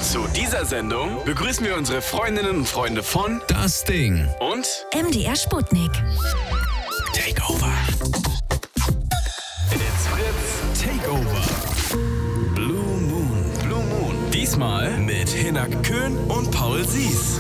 Zu dieser Sendung begrüßen wir unsere Freundinnen und Freunde von Das Ding und MDR Sputnik. Takeover. It's Fritz Takeover. Blue Moon. Blue Moon. Diesmal mit Hinak Köhn und Paul Sies.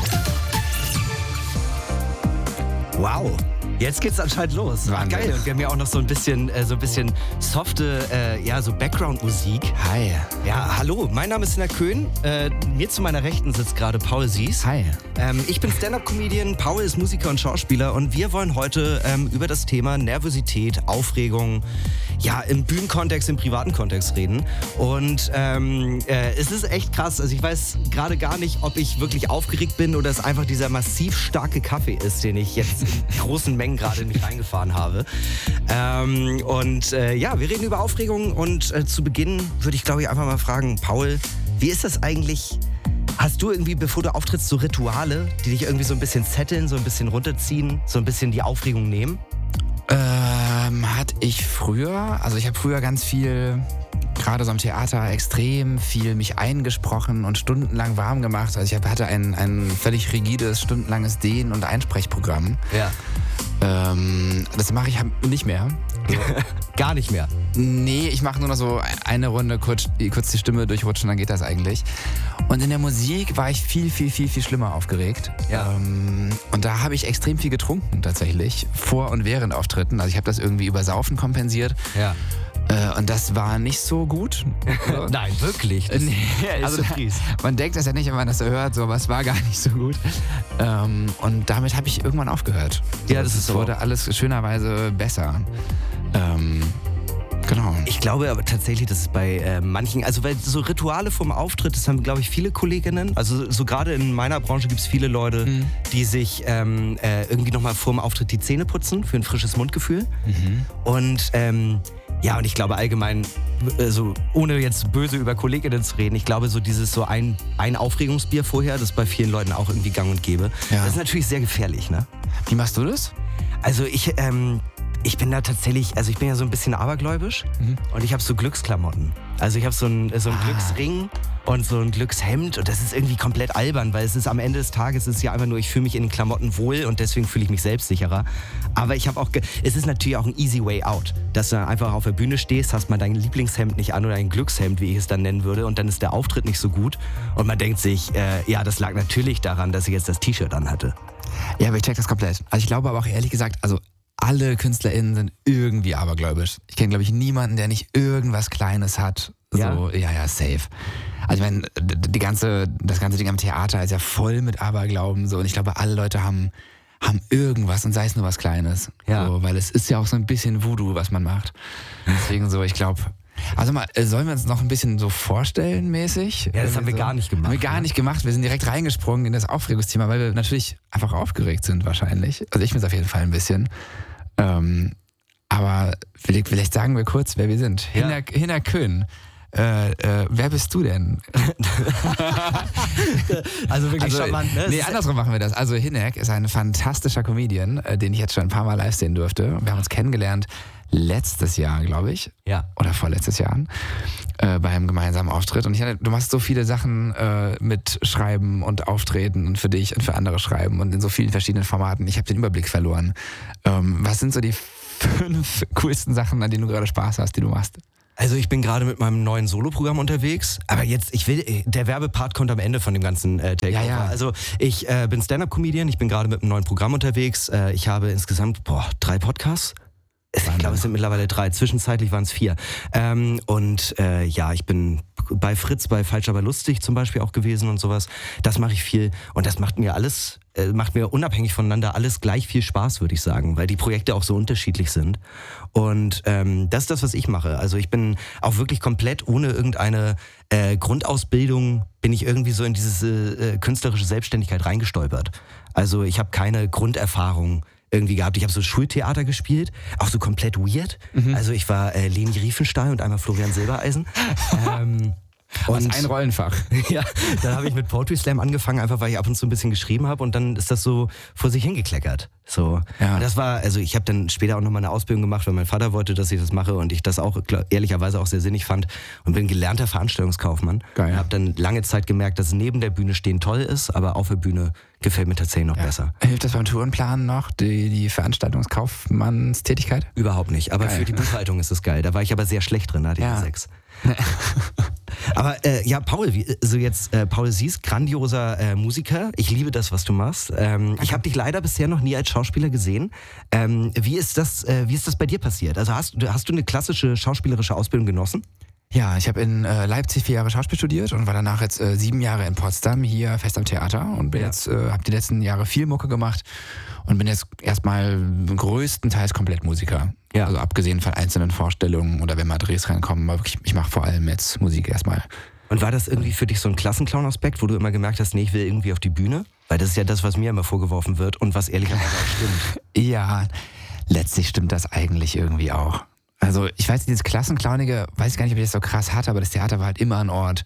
Wow. Jetzt geht's anscheinend los. Wahnsinn. Geil. Und wir haben ja auch noch so ein bisschen softe, so Background-Musik. Hi. Ja, hallo. Mein Name ist Hinak Köhn. Mir zu meiner Rechten sitzt gerade Paul Sies. Hi. Ich bin Stand-Up-Comedian, Paul ist Musiker und Schauspieler und wir wollen heute über das Thema Nervosität, Aufregung, im Bühnenkontext, im privaten Kontext reden. Und es ist echt krass. Also ich weiß gerade gar nicht, ob ich wirklich aufgeregt bin oder es einfach dieser massiv starke Kaffee ist, den ich jetzt in großen Mengen gerade in mich reingefahren habe. Wir reden über Aufregung und zu Beginn würde ich, glaube ich, einfach mal fragen, Paul, wie ist das eigentlich? Hast du irgendwie, bevor du auftrittst, so Rituale, die dich irgendwie so ein bisschen setteln, so ein bisschen runterziehen, so ein bisschen die Aufregung nehmen? Hatte ich früher. Also ich habe früher ganz viel, gerade so am Theater, extrem viel mich eingesprochen und stundenlang warm gemacht. Also ich hatte ein völlig rigides, stundenlanges Dehn- und Einsprechprogramm. Ja. Das mache ich nicht mehr. So. Gar nicht mehr? Nee, ich mache nur noch so eine Runde, kurz die Stimme durchrutschen, dann geht das eigentlich. Und in der Musik war ich viel, viel, viel, viel schlimmer aufgeregt. Ja. Und da habe ich extrem viel getrunken tatsächlich, vor und während Auftritten. Also ich habe das irgendwie über Saufen kompensiert. Ja. Und das war nicht so gut. Nein, wirklich? Nee, also man denkt das ja nicht, wenn man das so hört, so, aber es war gar nicht so gut. Und damit habe ich irgendwann aufgehört. Ja, das ist so. Wurde alles schönerweise besser. Genau. Ich glaube aber tatsächlich, dass es bei manchen, also weil so Rituale vorm Auftritt, das haben, glaube ich, viele Kolleginnen. Also so gerade in meiner Branche gibt es viele Leute, die sich irgendwie nochmal vorm Auftritt die Zähne putzen für ein frisches Mundgefühl. Und und ich glaube allgemein, so ohne jetzt böse über Kolleginnen zu reden, ich glaube so dieses so ein Aufregungsbier vorher, das ist bei vielen Leuten auch irgendwie gang und gäbe. Ja. Das ist natürlich sehr gefährlich, ne? Wie machst du das? Also ich bin da tatsächlich, also ich bin ja so ein bisschen abergläubisch und ich habe so Glücksklamotten. Also ich habe so einen Glücksring und so ein Glückshemd und das ist irgendwie komplett albern, weil es ist am Ende des Tages ist ja einfach nur, ich fühle mich in den Klamotten wohl und deswegen fühle ich mich selbstsicherer. Aber ich habe auch, es ist natürlich auch ein easy way out, dass du einfach auf der Bühne stehst, hast mal dein Lieblingshemd nicht an oder ein Glückshemd, wie ich es dann nennen würde, und dann ist der Auftritt nicht so gut und man denkt sich, das lag natürlich daran, dass ich jetzt das T-Shirt anhatte. Ja, aber ich check das komplett. Also ich glaube aber auch ehrlich gesagt, also alle KünstlerInnen sind irgendwie abergläubisch. Ich kenne, glaube ich, niemanden, der nicht irgendwas Kleines hat. So, ja, safe. Also ich meine, das ganze Ding am Theater ist ja voll mit Aberglauben. So, und ich glaube, alle Leute haben irgendwas und sei es nur was Kleines. Ja. So, weil es ist ja auch so ein bisschen Voodoo, was man macht. Deswegen so, ich glaube... Also mal, sollen wir uns noch ein bisschen so vorstellen mäßig? Ja, das haben wir gar nicht gemacht. Haben wir gar nicht gemacht. Wir sind direkt reingesprungen in das Aufregungsthema, weil wir natürlich einfach aufgeregt sind wahrscheinlich. Also ich bin es auf jeden Fall ein bisschen. Aber vielleicht sagen wir kurz, wer wir sind. Ja. Hinak Köhn. Wer bist du denn? Also wirklich charmant, ne? Nee, andersrum machen wir das. Also Hinak ist ein fantastischer Comedian, den ich jetzt schon ein paar Mal live sehen durfte. Wir haben uns kennengelernt letztes Jahr, glaube ich. Ja. Oder vorletztes Jahr. Beim gemeinsamen Auftritt. Und du machst so viele Sachen mit Schreiben und Auftreten und für dich und für andere schreiben und in so vielen verschiedenen Formaten. Ich habe den Überblick verloren. Was sind so die 5 coolsten Sachen, an denen du gerade Spaß hast, die du machst? Also ich bin gerade mit meinem neuen Soloprogramm unterwegs, aber jetzt, der Werbepart kommt am Ende von dem ganzen Takeover. Ja. Also ich bin Stand-Up-Comedian, ich bin gerade mit einem neuen Programm unterwegs. Ich habe insgesamt 3 Podcasts. Ich glaube, es sind mittlerweile 3. Zwischenzeitlich waren es 4. Ich bin bei Fritz, bei Falsch aber lustig zum Beispiel auch gewesen und sowas. Das mache ich viel und das macht mir unabhängig voneinander alles gleich viel Spaß, würde ich sagen, weil die Projekte auch so unterschiedlich sind. Und das ist das, was ich mache. Also ich bin auch wirklich komplett ohne irgendeine Grundausbildung, bin ich irgendwie so in diese künstlerische Selbstständigkeit reingestolpert. Also ich habe keine Grunderfahrung irgendwie gehabt. Ich habe so Schultheater gespielt, auch so komplett weird. Also ich war Leni Riefenstahl und einmal Florian Silbereisen. Und ein Rollenfach. Ja, dann habe ich mit Poetry Slam angefangen, einfach weil ich ab und zu ein bisschen geschrieben habe und dann ist das so vor sich hingekleckert. So. Ja. Und das war, also ich habe dann später auch nochmal eine Ausbildung gemacht, weil mein Vater wollte, dass ich das mache und ich das auch ehrlicherweise auch sehr sinnig fand und bin gelernter Veranstaltungskaufmann. Geil. Und habe dann lange Zeit gemerkt, dass neben der Bühne stehen toll ist, aber auf der Bühne gefällt mir tatsächlich noch besser. Hilft das beim Tourenplanen noch, die Veranstaltungskaufmannstätigkeit? Überhaupt nicht, aber geil. Für die Buchhaltung ist es geil. Da war ich aber sehr schlecht drin, da hatte ich eine 6. Aber ja, Paul, Paul Sies, grandioser Musiker. Ich liebe das, was du machst. Ich habe dich leider bisher noch nie als Schauspieler gesehen. Wie ist das bei dir passiert? Also hast du eine klassische schauspielerische Ausbildung genossen? Ja, ich habe in Leipzig 4 Jahre Schauspiel studiert und war danach jetzt 7 Jahre in Potsdam hier fest am Theater und habe die letzten Jahre viel Mucke gemacht und bin jetzt erstmal größtenteils komplett Musiker. Ja. Also abgesehen von einzelnen Vorstellungen oder wenn mal Drehs reinkommen, aber wirklich, ich mache vor allem jetzt Musik erstmal. Und war das irgendwie für dich so ein Klassenclown-Aspekt, wo du immer gemerkt hast, nee, ich will irgendwie auf die Bühne? Weil das ist ja das, was mir immer vorgeworfen wird und was ehrlicherweise auch stimmt. Ja, letztlich stimmt das eigentlich irgendwie auch. Also ich weiß, dieses Klassenclownige, weiß ich gar nicht, ob ich das so krass hatte, aber das Theater war halt immer ein Ort,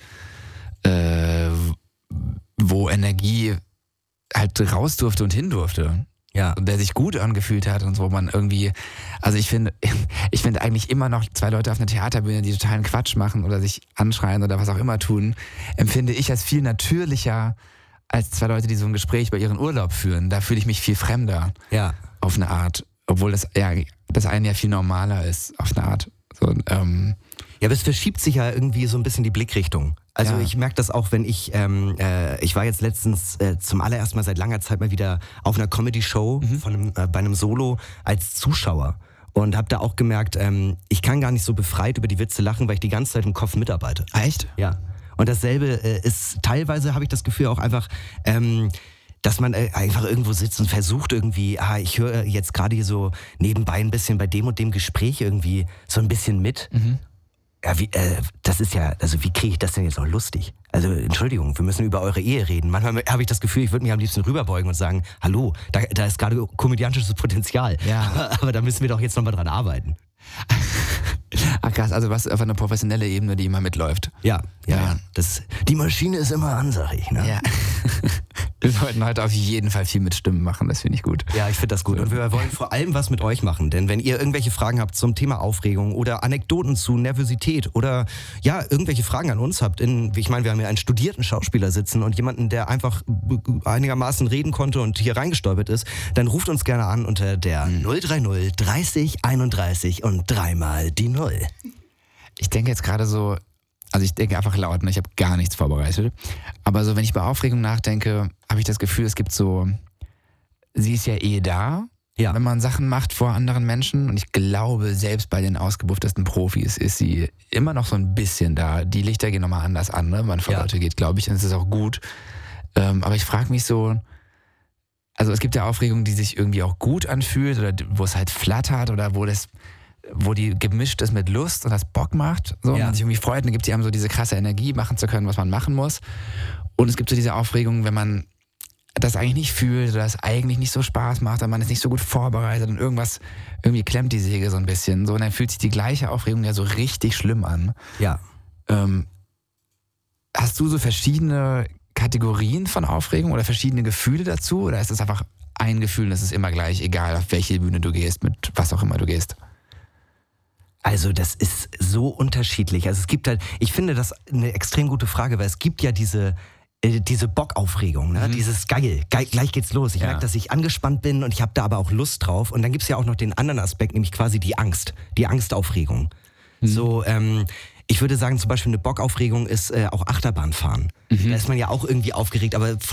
wo Energie halt raus durfte und hin durfte. Ja. Und der sich gut angefühlt hat und so, wo man irgendwie, also ich finde eigentlich immer noch 2 Leute auf einer Theaterbühne, die totalen Quatsch machen oder sich anschreien oder was auch immer tun, empfinde ich als viel natürlicher als 2 Leute, die so ein Gespräch über ihren Urlaub führen. Da fühle ich mich viel fremder. Ja. Auf eine Art. Obwohl das eine ja viel normaler ist, auf eine Art. So, ja, aber es verschiebt sich ja irgendwie so ein bisschen die Blickrichtung. Also ich merke das auch, wenn ich war jetzt letztens zum allerersten Mal seit langer Zeit mal wieder auf einer Comedy-Show bei einem Solo als Zuschauer und habe da auch gemerkt, ich kann gar nicht so befreit über die Witze lachen, weil ich die ganze Zeit im Kopf mitarbeite. Echt? Ja. Und dasselbe ist teilweise, habe ich das Gefühl, auch einfach, dass man einfach irgendwo sitzt und versucht irgendwie, ich höre jetzt gerade hier so nebenbei ein bisschen bei dem und dem Gespräch irgendwie so ein bisschen mit. Mhm. Ja, das ist ja, also wie kriege ich das denn jetzt auch lustig? Also Entschuldigung, wir müssen über eure Ehe reden. Manchmal habe ich das Gefühl, ich würde mich am liebsten rüberbeugen und sagen, hallo, da ist gerade komödiantisches Potenzial. Ja. Aber da müssen wir doch jetzt nochmal dran arbeiten. Ach krass, also was auf einer professionellen Ebene, die immer mitläuft. Ja. Die Maschine ist immer an, sag ich. Ne? Ja. Wir sollten heute auf jeden Fall viel mit Stimmen machen, das finde ich gut. Ja, ich finde das gut. Und wir wollen vor allem was mit euch machen, denn wenn ihr irgendwelche Fragen habt zum Thema Aufregung oder Anekdoten zu Nervosität oder ja, irgendwelche Fragen an uns habt, ich meine, wir haben ja einen studierten Schauspieler sitzen und jemanden, der einfach einigermaßen reden konnte und hier reingestolpert ist, dann ruft uns gerne an unter der 030 30 31 und 3 mal die 0. Ich denke jetzt gerade so, also ich denke einfach laut, ne? Ich habe gar nichts vorbereitet. Aber so, wenn ich bei Aufregung nachdenke, habe ich das Gefühl, es gibt so, sie ist ja da, wenn man Sachen macht vor anderen Menschen. Und ich glaube, selbst bei den ausgebufftesten Profis ist sie immer noch so ein bisschen da. Die Lichter gehen nochmal anders an, ne? Wenn man vor Leute geht, glaube ich. Und es ist auch gut. Aber ich frage mich so, also es gibt ja Aufregung, die sich irgendwie auch gut anfühlt oder wo es halt flattert oder wo die gemischt ist mit Lust und das Bock macht, so, und man sich irgendwie freut, und dann gibt es einem so diese krasse Energie, machen zu können, was man machen muss. Und es gibt so diese Aufregung, wenn man das eigentlich nicht fühlt oder das eigentlich nicht so Spaß macht, oder man ist nicht so gut vorbereitet und irgendwie klemmt die Säge so ein bisschen, so, und dann fühlt sich die gleiche Aufregung ja so richtig schlimm an. Ja. Hast du so verschiedene Kategorien von Aufregung oder verschiedene Gefühle dazu, oder ist das einfach ein Gefühl und es ist immer gleich, egal auf welche Bühne du gehst, mit was auch immer du gehst? Also das ist so unterschiedlich. Also es gibt halt, ich finde das eine extrem gute Frage, weil es gibt ja diese Bockaufregung, ne? Dieses geil, gleich geht's los. Ich merke, dass ich angespannt bin und ich habe da aber auch Lust drauf. Und dann gibt's ja auch noch den anderen Aspekt, nämlich quasi die Angstaufregung. So, ich würde sagen, zum Beispiel eine Bockaufregung ist auch Achterbahnfahren. Da ist man ja auch irgendwie aufgeregt, aber